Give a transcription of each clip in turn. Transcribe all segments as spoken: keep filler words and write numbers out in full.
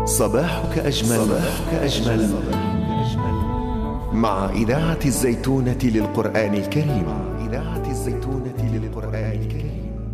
صباحك أجمل, صباحك أجمل مع إذاعة الزيتونة للقرآن الكريم. إذاعة الزيتونة للقرآن الكريم.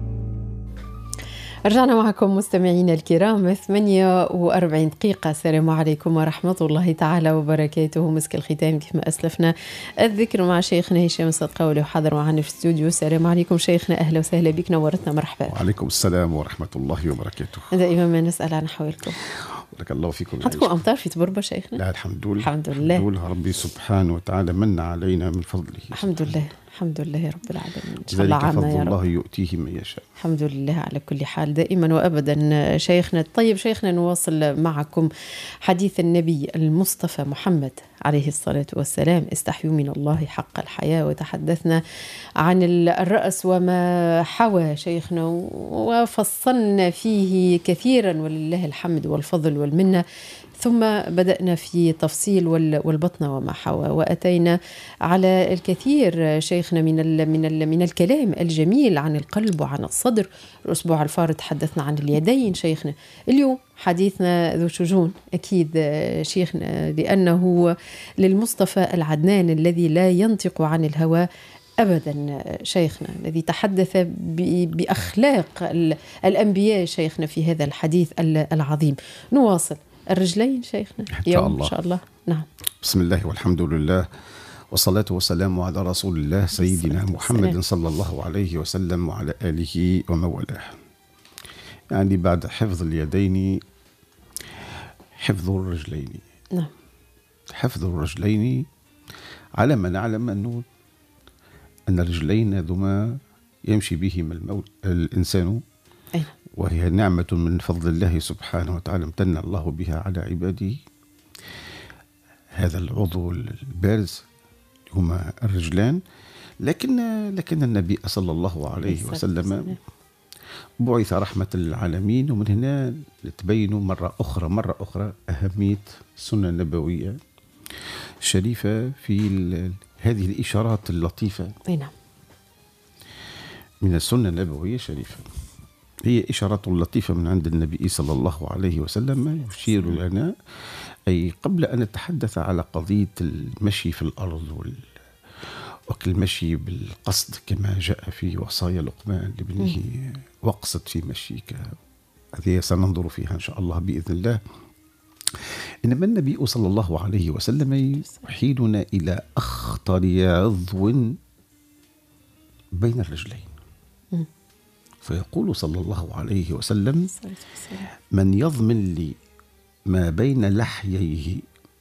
رجعنا معكم مستمعينا الكرام، ثمانية وأربعين دقيقة. السلام عليكم ورحمة الله تعالى وبركاته. مسك الختام كيف ما أسلفنا الذكر مع شيخنا هشام الصدقة واللي حاضر معنا في الاستوديو. السلام عليكم شيخنا، أهلا وسهلا بك، نورتنا، مرحبا. وعليكم السلام ورحمة الله وبركاته. دائما ما نسأل عن حوالكم. بارك الله فيكم. عندكم أمطار في تبربة شيخنا؟ لا الحمد لله، الحمد لله. الحمد لله، ربي سبحانه وتعالى من علينا من فضله. الحمد لله الحمد لله رب العالمين. إن شاء الله عنا فضل يا رب. الله يؤتيه من يشاء. الحمد لله على كل حال دائما وأبدا شيخنا. طيب شيخنا، نواصل معكم حديث النبي المصطفى محمد عليه الصلاة والسلام، استحيوا من الله حق الحياة، وتحدثنا عن الرأس وما حوى شيخنا وفصلنا فيه كثيرا ولله الحمد والفضل والمنة، ثم بدأنا في تفصيل والبطن وما حوى، وأتينا على الكثير شيخنا من ال من ال من الكلام الجميل عن القلب وعن الصدر. الأسبوع الفارط تحدثنا عن اليدين شيخنا. اليوم حديثنا ذو شجون أكيد شيخنا، لأنه للمصطفى العدنان الذي لا ينطق عن الهوى أبدا شيخنا، الذي تحدث بأخلاق الأنبياء شيخنا في هذا الحديث العظيم. نواصل الرجلين شيخنا اليوم إن شاء الله. نعم. بسم الله والحمد لله والصلاة والسلام على رسول الله سيدنا محمد صلى الله عليه وسلم وعلى آله وموالاه. يعني بعد حفظ اليدين حفظ الرجلين. نعم. حفظ الرجلين على ما نعلم أنه أن الرجلين ذما يمشي بهما المول الإنسان، أي. وهي نعمة من فضل الله سبحانه وتعالى امتن الله بها على عباده. هذا العضو البارز هما الرجلان، لكن لكن النبي صلى الله عليه وسلم بعث رحمة للعالمين، ومن هنا تبين مرة أخرى مرة أخرى أهمية السنة النبوية الشريفة في هذه الإشارات اللطيفة. نعم. من السنة النبوية الشريفة هي إشارات لطيفة من عند النبي صلى الله عليه وسلم يشير لنا، أي قبل أن نتحدث على قضية المشي في الأرض والمشي بالقصد كما جاء في وصايا لقمان لابنه، واقصد في مشيك، هذه سننظر فيها إن شاء الله بإذن الله. إنما النبي صلى الله عليه وسلم يحيلنا إلى أخطر عضو بين الرجلين، فيقول صلى الله عليه وسلم: من يضمن لي ما بين لحييه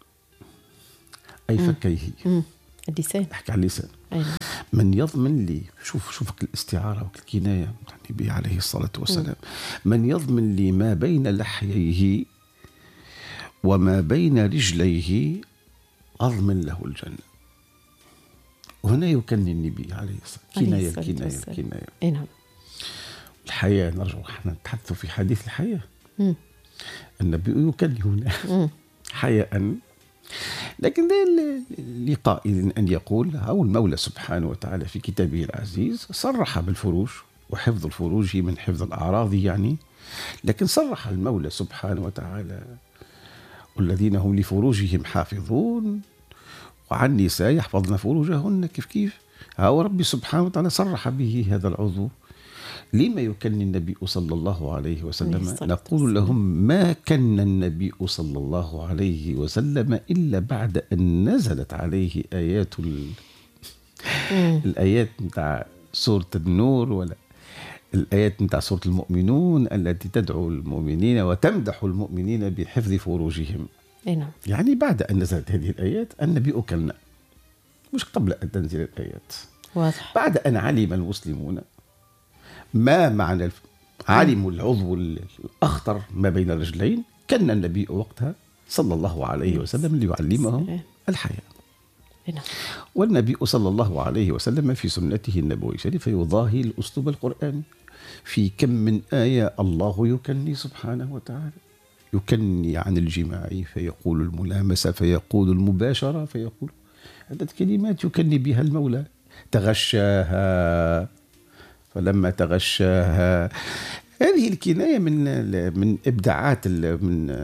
أي فكيه، اللسان، أحكي عن اللسان، أيوة. من يضمن لي، شوف شوفك الاستعارة والكناية النبي عليه الصلاة والسلام، من يضمن لي ما بين لحييه وما بين رجليه أضمن له الجنة. وهنا يكني النبي عليه الصلاة والسلام، كناية الكناية الكناية. نعم. الحياة، نرجع احنا نتحدث في حديث الحياة. مم. النبي يكلم هنا حياء، لكن لقائل أن يقول أو المولى سبحانه وتعالى في كتابه العزيز صرح بالفروج، وحفظ الفروج من حفظ الأعراض يعني، لكن صرح المولى سبحانه وتعالى: والذين هم لفروجهم حافظون وعن نساء يحفظن فروجهن. كيف كيف هو ربي سبحانه وتعالى صرح به هذا العضو. لما يكن النبي صلى الله عليه وسلم؟ نقول لهم: ما كن النبي صلى الله عليه وسلم إلا بعد أن نزلت عليه آيات ال... الآيات متاع سورة النور، ولا الآيات متاع سورة المؤمنون التي تدعو المؤمنين وتمدح المؤمنين بحفظ فروجهم. يعني بعد أن نزلت هذه الآيات النبي أكلنا، مش قبل أن تنزل الآيات. واضح. بعد أن علم المسلمون ما معنى الف... علموا العضو الأخطر ما بين الرجلين، كان النبي وقتها صلى الله عليه وسلم ليعلمهم الحياة. والنبي صلى الله عليه وسلم في سنته النبوية الشريفة يضاهي الأسلوب القرآني في كم من آية. الله يكني سبحانه وتعالى، يكني عن الجماع فيقول الملامسة، فيقول المباشرة، فيقول عدة كلمات يكني بها المولى. تغشاها فلما تغشاها، هذه الكناية من من إبداعات من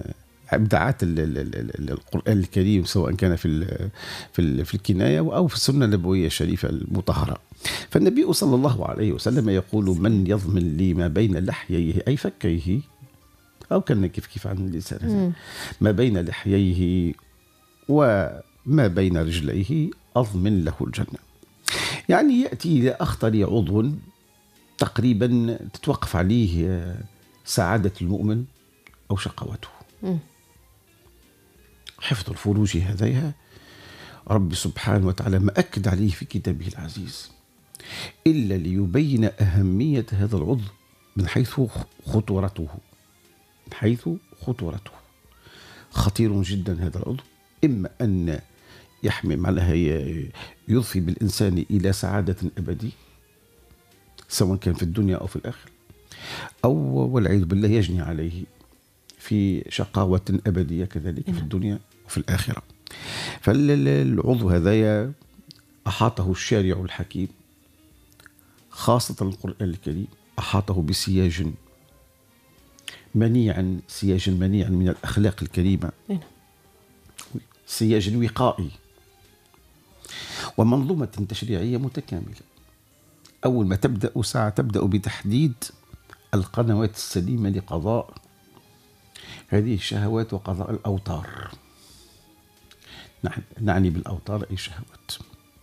ابداعات القرآن الكريم، سواء كان في في في الكناية أو في السنة النبوية الشريفة المطهرة. فالنبي صلى الله عليه وسلم يقول: من يضمن لي ما بين لحييه أي فكيه، أو كان كيف كيف عن اللسان، ما بين لحييه وما بين رجليه أضمن له الجنة. يعني يأتي إلى أخطر عضو تقريبا تتوقف عليه سعادة المؤمن أو شقوته. حفظ الفروج هذايا رب سبحانه وتعالى ما أكد عليه في كتابه العزيز إلا ليبين أهمية هذا العضو من حيث خطورته، من حيث خطورته خطير جدا هذا العضو. إما أن يحمي معناها يضفي بالإنسان إلى سعادة أبدية سواء كان في الدنيا أو في الآخرة، أو والعياذ بالله يجني عليه في شقاوة أبدية كذلك في الدنيا وفي الآخرة. فالعضو هذايا أحاطه الشارع الحكيم، خاصة القرآن الكريم أحاطه بسياج منيعا، سياج منيعا من الأخلاق الكريمة، سياج وقائي ومنظومة تشريعية متكاملة. أول ما تبدأ ساعة تبدأ بتحديد القنوات السليمة لقضاء هذه الشهوات وقضاء الأوتار. نعني بالأوتار أي شهوات.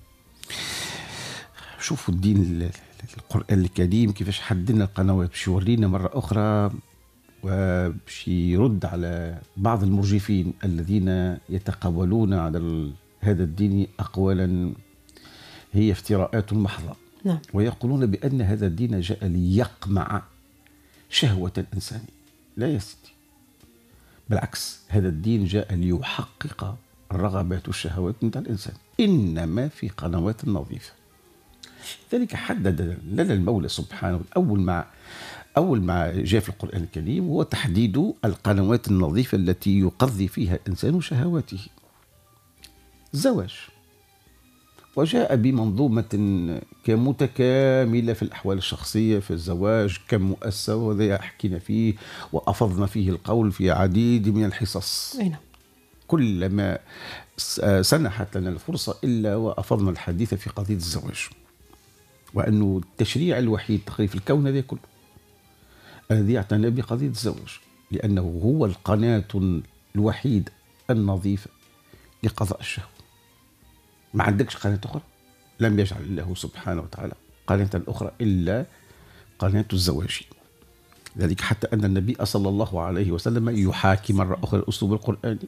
شوفوا الدين القرآن الكريم كيفاش حددنا القنوات، باش يورينا مرة أخرى وباش يرد على بعض المرجفين الذين يتقولون على هذا الدين أقوالا هي افتراءات محضة. نعم. ويقولون بأن هذا الدين جاء ليقمع شهوة الإنسان. لا يا سيدي، بالعكس هذا الدين جاء ليحقق الرغبات والشهوات من الإنسان، إنما في قنوات نظيفة. ذلك حدد لنا المولى سبحانه أول ما أول ما جاء في القرآن الكريم هو تحديد القنوات النظيفة التي يقضي فيها الإنسان شهواته. الزواج، وجاء بمنظومة كمتكاملة في الأحوال الشخصية في الزواج كمؤسسة، وذا حكينا فيه وأفضنا فيه القول في عديد من الحصص. أين. كلما سنحت لنا الفرصة إلا وأفضنا الحديث في قضية الزواج، وأنه التشريع الوحيد تقريبا في الكون هذا كله الذي يعتنى بقضية الزواج، لأنه هو القناة الوحيد النظيفة لقضاء الشهوة. ما عندكش قناة أخرى، لم يجعل الله سبحانه وتعالى قناة أخرى إلا قناة الزواج. ذلك حتى أن النبي صلى الله عليه وسلم يحاكي مرة أخرى الأسلوب القرآني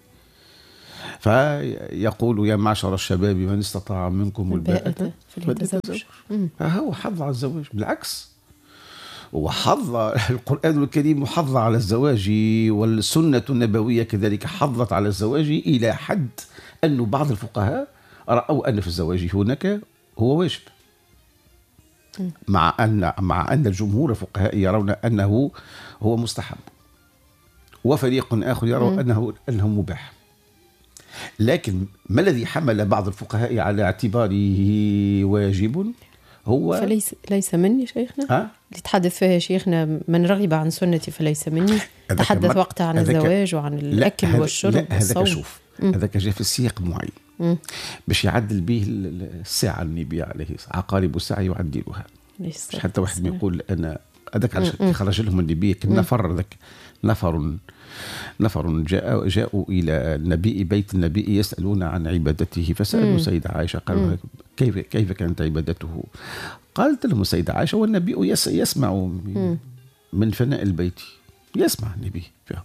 فيقول: يا معشر الشباب من استطاع منكم الباءة فليتزوج. فهو حظ على الزواج، بالعكس وحظ القرآن الكريم حظ على الزواج، والسنة النبوية كذلك حظت على الزواج إلى حد أن بعض الفقهاء رأوا أن في الزواج هناك هو واجب، مع أن مع أن الجمهور الفقهاء يرون أنه هو مستحب، وفريق آخر يرى أنه أنه مباح. لكن ما الذي حمل بعض الفقهاء على اعتباره واجب هو فليس ليس مني شيخنا ها؟ يتحدث فيها شيخنا: من رغب عن سنتي فليس مني. تحدث وقتها عن الزواج وعن الأكل هذا والشرب لا والصوم. هذاك شوف هذاك جاء في السياق معين مم. باش يعدل به الساعة النبي عليه عقارب الساعة يعدلها، مش حتى واحد يقول أنا هذاك علاش خرج لهم النبي كنفر ذاك نفر نفر جاء جاءوا إلى النبي بيت النبي يسألون عن عبادته، فسألوا سيدة عائشة قالوا كيف كيف كانت عبادته؟ قالت لهم السيدة عائشة والنبي يس يسمع من فناء البيت، يسمع النبي فيها.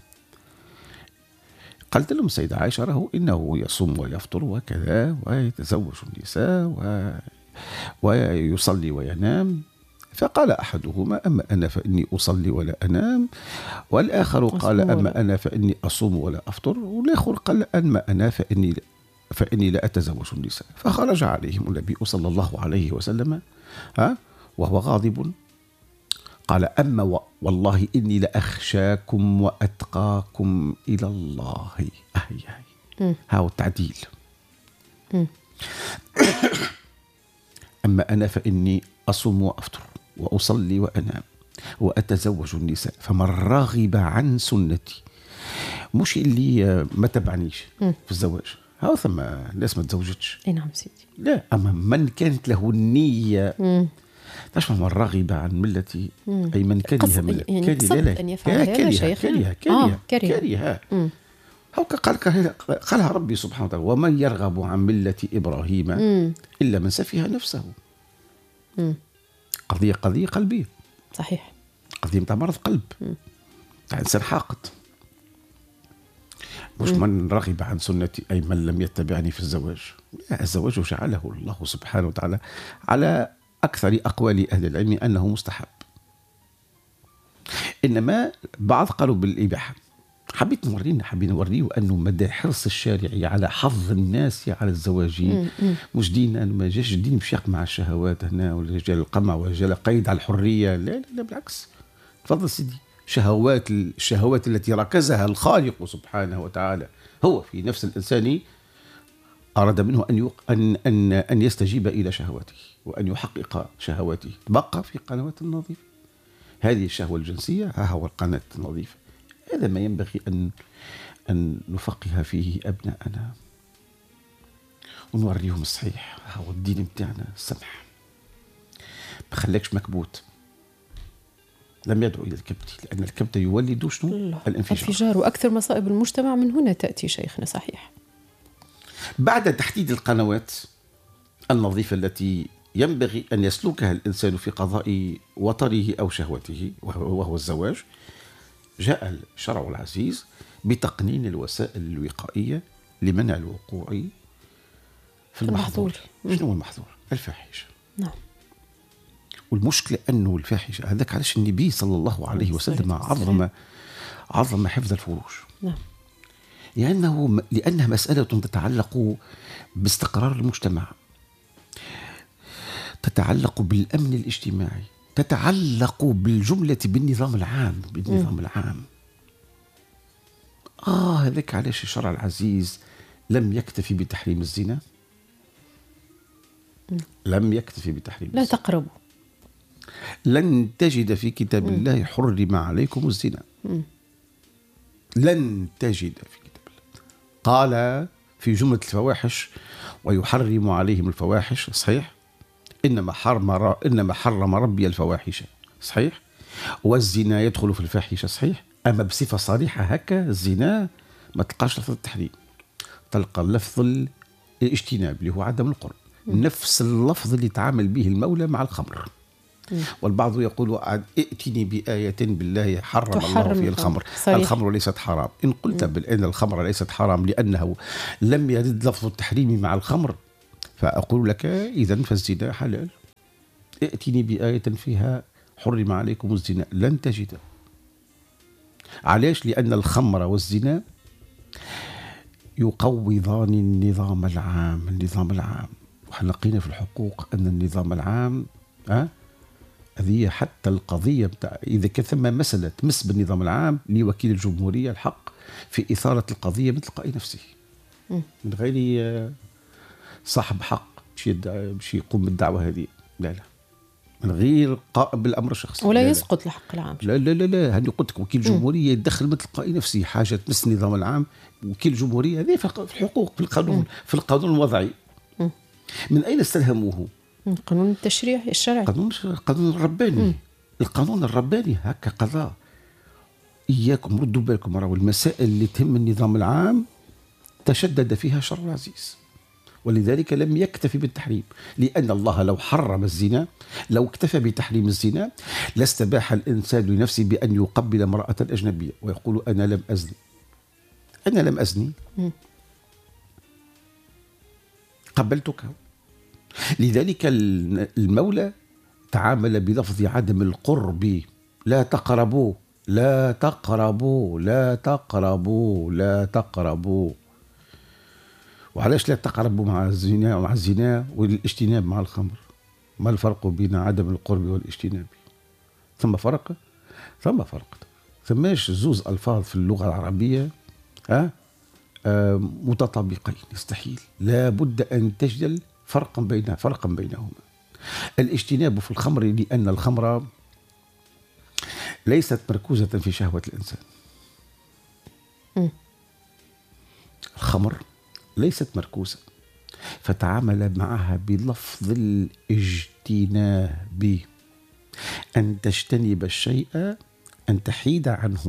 قالت لهم السيدة عائشة: راه إنه يصوم ويفطر وكذا ويتزوج النساء و... ويصلي وينام. فقال أحدهما: أما أنا فإني أصلي ولا أنام، والآخر قال: أما أنا فإني أصوم ولا أفطر، والآخر قال: أما أنا فإني فإني لا أتزوج النساء. فخرج عليهم النبي صلى الله عليه وسلم ها وهو غاضب، قال: أما والله إني لأخشاكم وأتقاكم إلى الله. أهي أهي هاو التعديل. أما أنا فإني أصوم وأفطر وأصلي وأنام وأتزوج النساء، فمن رغب عن سنتي مش اللي ما تبعنيش في الزواج، ها ثم ناس ما تزوجتش. اي نعم سيدي. لا، اما من كانت له النيه تشمع من رغب عن ملتي، اي من كره ملتي، يعني قصدت ان يفعل هذا شيخنا؟ كره كره كره هو قال قالها ربي سبحانه وتعالى: ومن يرغب عن ملة إبراهيم مم. إلا من سفه نفسه. مم. قضية قضية قلبية، صحيح، قضية متاع مرض قلب، تاع إنسان حاقد. مش مم. من رغب عن سنتي أي من لم يتبعني في الزواج. لا، الزواج جعله الله سبحانه وتعالى على أكثر أقوال أهل العلم أنه مستحب، إنما بعض قالوا بالإباحة. حبيت نورينا حبيت نوريه أنه مدى حرص الشارع على حظ الناس على الزواج مش دين. ما جاش الدين باش يقمع الشهوات هنا والرجال القمع والرجال قيد على الحرية، لا لا, لا بالعكس. تفضل سيدي، شهوات الشهوات التي ركزها الخالق سبحانه وتعالى هو في نفس الإنسان أراد منه أن يق... أن أن أن يستجيب إلى شهواته وأن يحقق شهواته. بقى في قنوات النظيفة هذه الشهوة الجنسية، ها هو القناة النظيفة. هذا ما ينبغي أن أن نفقه فيه أبناءنا ونوريهم الصحيح. هو الدين متاعنا السمح، ما خلاكش مكبوت. لم يدعو إلى الكبت، لأن الكبت يولد شنو؟ الانفجار. الانفجار، وأكثر مصائب المجتمع من هنا تأتي شيخنا. صحيح. بعد تحديد القنوات النظيفة التي ينبغي أن يسلكها الإنسان في قضاء وطره أو شهوته وهو الزواج، جاء الشرع العزيز بتقنين الوسائل الوقائية لمنع الوقوع في المحظور. شنو هو المحظور؟ الفاحشة. نعم. والمشكلة أنه الفاحشة هذاك علاش النبي صلى الله عليه وسلم عظم عظم حفظ الفروج. نعم. لأنه لأنها مسألة تتعلق باستقرار المجتمع، تتعلق بالأمن الاجتماعي، تتعلق بالجملة بالنظام العام بالنظام م. العام. آه هذاك علاش الشرع العزيز لم يكتفي بتحريم الزنا، م. لم يكتفي بتحريم لا الزنا. تقربوا. لن تجد في كتاب م. الله حرم عليكم الزنا. م. لن تجد في كتاب الله. قال في جملة الفواحش: ويحرم عليهم الفواحش. صحيح. إنما حرم إنما حرم ربي الفواحش. صحيح. والزنا يدخل في الفاحشة. صحيح. أما بصفة صريحة هكا الزنا ما تلقاش لفظ التحريم، تلقى لفظ الاجتناب اللي هو عدم القرب. م. نفس اللفظ اللي تعامل به المولى مع الخمر. م. والبعض يقول: ائتني بآية بالله حرم الله في الخمر. صريح. الخمر ليست حرام. إن قلت بأن الخمر ليست حرام لأنه لم يرد لفظ التحريم مع الخمر، فأقول لك إذن فالزنا حلال. ائتني بآية فيها حرم عليكم الزنا، لن تجد. علاش؟ لأن الخمر والزنا يقوضان النظام العام. النظام العام وحنا لقينا في الحقوق أن النظام العام أه؟ هذه حتى القضية بتاع إذا كان ثم مسألة تمس بالنظام العام لوكيل الجمهورية الحق في إثارة القضية من تلقاء نفسه من غير صاحب حق باش يقوم بالدعوة هذه. لا لا، من غير قائم بالأمر الشخصي، ولا لا يسقط لا. الحق العام. لا لا لا لا هني قلت لك وكيل الجمهورية يدخل من تلقاء نفسه حاجة تمس النظام العام. وكيل الجمهورية هذه في الحقوق في القانون م. في القانون الوضعي. م. من أين استلهموه؟ قانون التشريع الشرعي، قانون قانون الرباني. م. القانون الرباني هكا قضاء. إياكم ردوا بالكم، راهو المسائل اللي تهم النظام العام تشدد فيها الشرع العزيز، ولذلك لم يكتفي بالتحريم. لأن الله لو حرم الزنا، لو اكتفى بتحريم الزنا لاستباح الإنسان لنفسه بأن يقبل امرأة أجنبية ويقول: أنا لم أزني. أنا لم أزني، م. قبلتك. لذلك المولى تعامل بلفظ عدم القرب. لا تقربوا لا تقربوا لا تقربوا لا تقربوا. وعلاش لا تقربوا مع الزنا مع الزنا والاجتناب مع الخمر؟ ما الفرق بين عدم القرب والاجتناب؟ ثم فرق ثم فرق ثماش زوز ألفاظ في اللغة العربية ها آه متطابقين، يستحيل. لا بد أن تجدل فرقا بين فرقا بينهما. الاجتناب في الخمر لأن الخمر ليست مركوزة في شهوة الإنسان. م. الخمر ليست مركوزة، فتعامل معها بلفظ الاجتناب، أن تجتنب الشيء، أن تحيد عنه،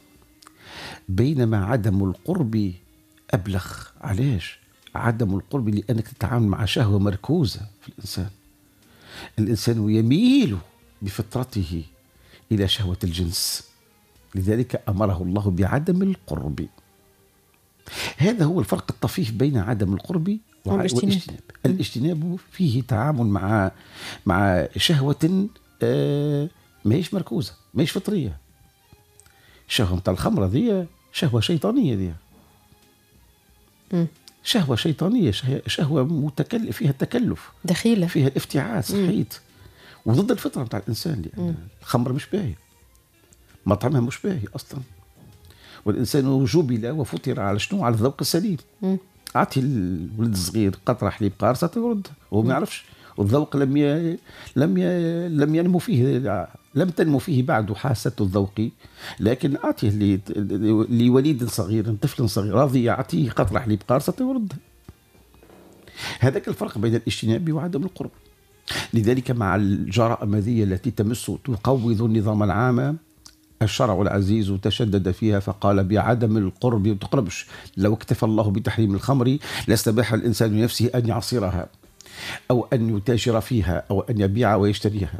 بينما عدم القرب أبلغ. علاش عدم القرب؟ لأنك تتعامل مع شهوة مركوزة في الإنسان. الإنسان يميل بفطرته إلى شهوة الجنس، لذلك أمره الله بعدم القرب. هذا هو الفرق الطفيف بين عدم القرب والاجتناب. الاجتناب فيه تعامل مع مع شهوة آه ما هيش مركوزة، ما هيش فطرية. الشهوة متاع الخمرة دي شهوة شيطانية، دي م. شهوة شيطانية، شهوة متكلف فيها التكلف، دخيلة فيها الافتعاس، صحيت، وضد الفطرة متاع الإنسان، لأن م. الخمر مش باهي، مطعمها مش باهي أصلا، والإنسان جبل وفطر على شنو؟ على الذوق السليم. م. أعطي الولد الصغير قطرة حليب قارصة يرد، هو ما يعرفش، والذوق لم ي... لم ي... لم ينمو فيه، لم تنمو فيه بعد حاسة الذوق، لكن أعطيه لي... لوليد صغير، طفل صغير راضي، أعطيه قطرة حليب قارصة يرد. هذاك الفرق بين الاجتناب وعدم القرب. لذلك مع الجرائم هذه التي تمس تقوض النظام العام، الشرع العزيز تشدد فيها فقال بعدم القرب، ما تقربش. لو اكتفى الله بتحريم الخمر لاستباح الإنسان لنفسه أن يعصرها أو أن يتاجر فيها أو أن يبيع ويشتريها،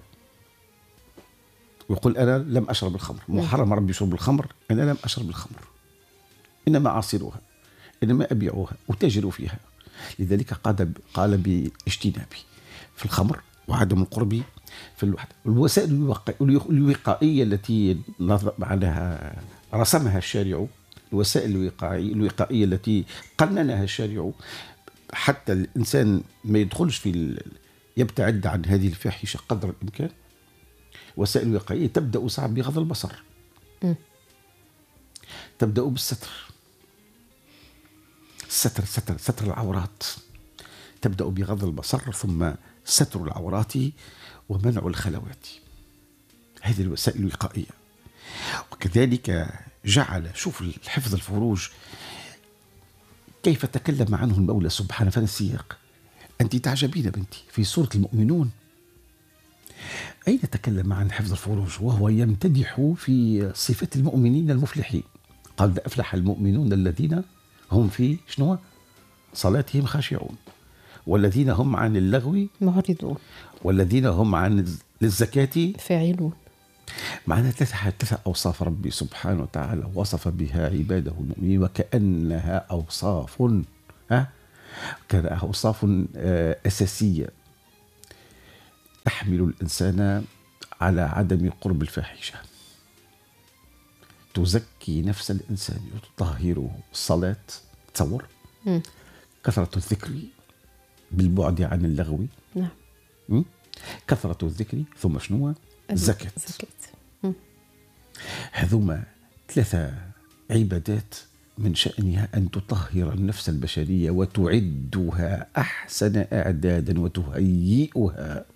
ويقول أنا لم أشرب الخمر، محرم ربي شرب الخمر، أنا لم أشرب الخمر، إنما أعصرها، إنما أبيعها وتاجر فيها. لذلك قال قال باجتنابي في الخمر وعدم القرب في الوحدة. الوسائل الوقائية التي معناها رسمها الشارع، الوسائل الوقائية الوقائية التي قننها الشارع حتى الإنسان ما يدخلش في يبتعد عن هذه الفاحشة قدر الإمكان. وسائل الوقائية تبدأ صعب بغض البصر، م. تبدأ بالستر، ستر ستر ستر العورات، تبدأ بغض البصر ثم ستر العورات ومنع الخلوات. هذه الوسائل الوقائية. وكذلك جعل، شوف الحفظ الفروج كيف تكلم عنه المولى سبحانه في السياق. أنت تعجبين بنتي في سورة المؤمنون أين تكلم عن حفظ الفروج وهو يمتدح في صفة المؤمنين المفلحين. قال أفلح المؤمنون الذين هم في شنو صلاتهم خاشعون، والذين هم عن اللغو معرضون، والذين هم عن الزكاة فاعلون. معناها ثلاثة ثلاثة أوصاف ربي سبحانه وتعالى وصف بها عباده المؤمنين، وكأنها أوصاف ها كأنها أوصاف أساسية تحمل الإنسان على عدم قرب الفاحشة، تزكي نفس الإنسان وتطهره. الصلاة تصور م. كثرة الذكر بالبعد عن اللغو، نعم، كثرة الذكر، ثم شنو؟ الزكاة. هذوما ثلاثة عبادات من شأنها أن تطهر النفس البشرية وتعدها أحسن إعدادا وتهيئها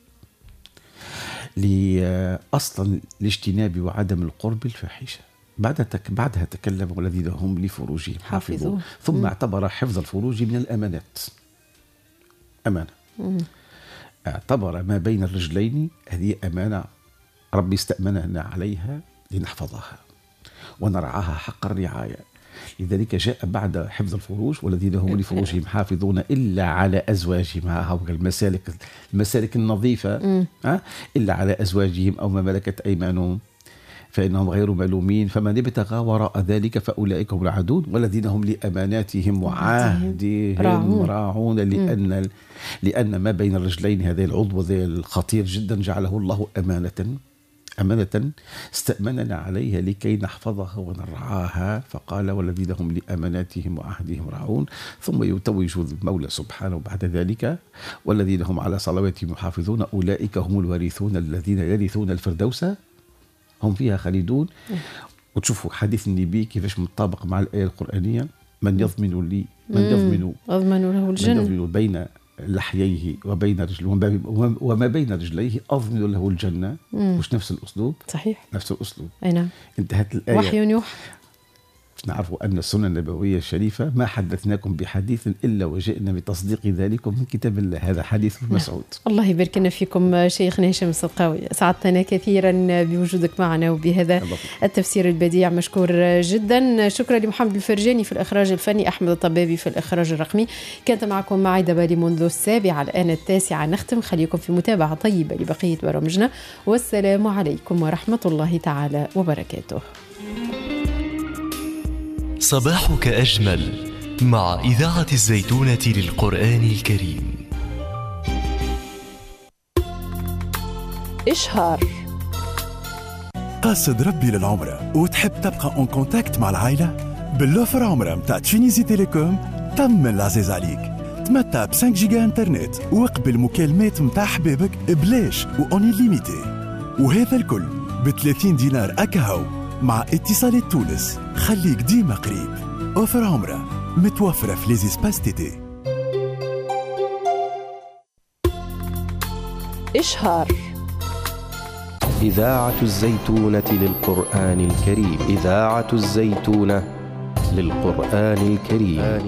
لأصلا الاجتناب وعدم القرب الفاحشة. بعد تك بعدها تكلم والذين هم لفروجهم حافظون، ثم م. اعتبر حفظ الفروج من الأمانات، أمانة. م. اعتبر ما بين الرجلين هذه أمانة ربي استأمننا عليها لنحفظها ونرعاها حق الرعاية. لذلك جاء بعد حفظ الفروج والذين هم لفروجهم حافظون إلا على أزواجهم، ها المسالك المسالك النظيفة، ها إلا على أزواجهم أو ما ملكت أيمانهم فإنهم غير ملومين، فمن ابتغى وراء ذلك فأولئك هم العادون، والذين هم لأماناتهم وعهدهم راعون, راعون لأن لأن ما بين الرجلين هذا العضو الخطير جدا جعله الله أمانة أمانة استأمننا عليها لكي نحفظها ونرعاها. فقال والذين هم لأماناتهم وعهدهم راعون، ثم يتوج المولى سبحانه بعد ذلك والذين هم على صلواتهم يحافظون أولئك هم الوارثون الذين يرثون الفردوس هم فيها خالدون. وتشوفوا حديث النبي كيفاش متطابق مع الآية القرآنية، من يضمن لي من يضمن أضمن له الجنة، من يضمن بين لحييه وبين رجله وما بين رجليه أضمن له الجنة. مش نفس الأسلوب؟ صحيح، نفس الأسلوب. أي نعم. انتهت الآية وحي يوحى نعرف أن السنة النبوية الشريفة ما حدثناكم بحديث إلا وجئنا بتصديق ذلكم من كتاب الله. هذا حديث مسعود. الله يبارك لنا فيكم شيخنا هشام الصدقاوي، سعدتنا كثيرا بوجودك معنا وبهذا التفسير البديع، مشكور جدا. شكرا لمحمد الفرجاني في الإخراج الفني، أحمد الطبابي في الإخراج الرقمي. كانت معكم معي بالي منذ السابعة الآن التاسعة. نختم، خليكم في متابعة طيبة لبقية برامجنا، والسلام عليكم ورحمة الله تعالى وبركاته. صباحك أجمل مع إذاعة الزيتونة للقرآن الكريم. إشهار. قاصد ربي للعمرة وتحب تبقى اون كونتاكت مع العائلة؟ باللوفر عمرة متاع تشينيزي تيليكوم طمن العزيز عليك. تمتع ب خمسة جيجا انترنت وقبل مكالمات متاع حبابك بلاش وأوني ليميتي، وهذا الكل ب ثلاثين دينار أكاهو مع اتصالات تونس. خليك ديما قريب. اوفر عمرة متوفرة في ليزي سباس تيتي. إشهار. إذاعة الزيتونة للقرآن الكريم. إذاعة الزيتونة للقرآن الكريم.